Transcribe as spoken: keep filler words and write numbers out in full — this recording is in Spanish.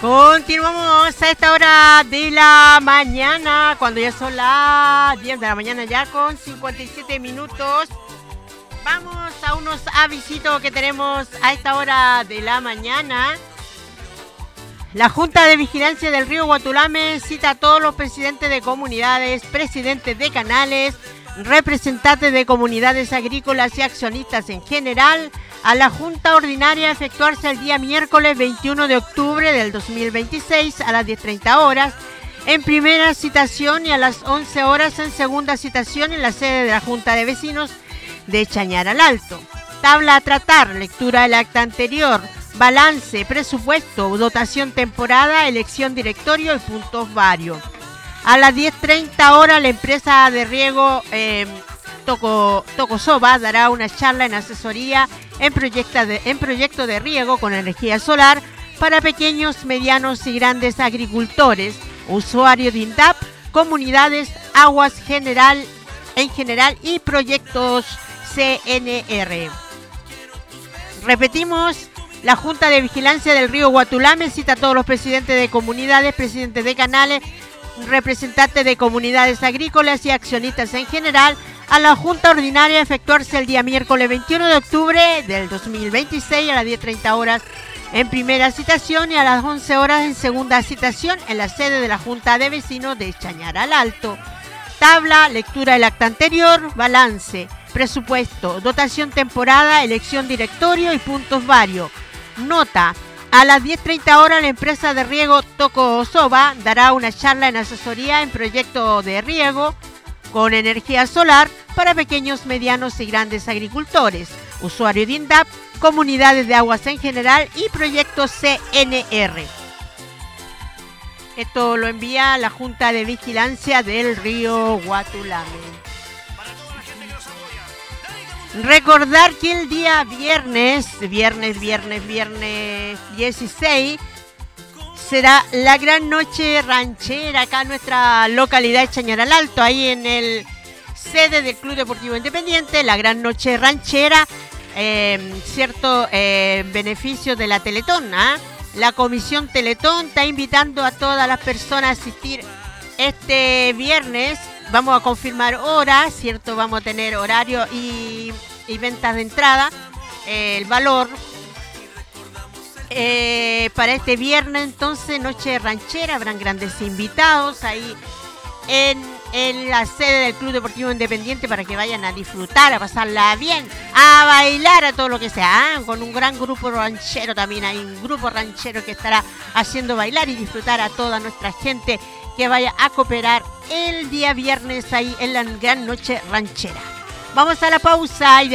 Continuamos a esta hora de la mañana, cuando ya son las diez de la mañana ya con cincuenta y siete minutos. Vamos a unos avisitos que tenemos a esta hora de la mañana. La Junta de Vigilancia del Río Guatulame cita a todos los presidentes de comunidades, presidentes de canales, representantes de comunidades agrícolas y accionistas en general a la Junta Ordinaria a efectuarse el día miércoles veintiuno de octubre del dos mil veintiséis a las diez treinta horas en primera citación y a las once horas en segunda citación en la sede de la Junta de Vecinos de Chañar al Alto. Tabla a tratar, lectura del acta anterior, balance, presupuesto, dotación temporada, elección directorio y puntos varios. A las diez treinta horas la empresa de riego eh, Toco, Tocosoba dará una charla en asesoría en, proyecto de, en proyecto de riego con energía solar para pequeños, medianos y grandes agricultores, usuarios de INDAP, comunidades, aguas general, en general y proyectos C N R. Repetimos, la Junta de Vigilancia del Río Guatulame cita a todos los presidentes de comunidades, presidentes de canales, representantes de comunidades agrícolas y accionistas en general a la Junta Ordinaria a efectuarse el día miércoles veintiuno de octubre del dos mil veintiséis a las diez treinta horas en primera citación y a las once horas en segunda citación en la sede de la Junta de Vecinos de Chañar al Alto. Tabla, lectura del acta anterior, balance, presupuesto, dotación temporada, elección directorio y puntos varios. Nota, a las diez treinta horas la empresa de riego Tocosoba dará una charla en asesoría en proyecto de riego con energía solar para pequeños, medianos y grandes agricultores, usuarios de INDAP, comunidades de aguas en general y proyectos C N R. Esto lo envía la Junta de Vigilancia del Río Guatulame. Recordar que el día viernes, viernes, viernes, viernes dieciséis, será la gran noche ranchera acá en nuestra localidad de Chañar al Alto, ahí en el sede del Club Deportivo Independiente, la gran noche ranchera, eh, cierto eh, beneficio de la Teletón, ¿eh? La Comisión Teletón está invitando a todas las personas a asistir este viernes. Vamos a confirmar horas, ¿cierto? Vamos a tener horario y, y ventas de entrada. Eh, el valor eh, para este viernes, entonces, noche ranchera. Habrán grandes invitados ahí en, en la sede del Club Deportivo Independiente para que vayan a disfrutar, a pasarla bien, a bailar, a todo lo que sea, ¿eh? Con un gran grupo ranchero también. Hay un grupo ranchero que estará haciendo bailar y disfrutar a toda nuestra gente que vaya a cooperar el día viernes ahí en la gran noche ranchera. Vamos a la pausa y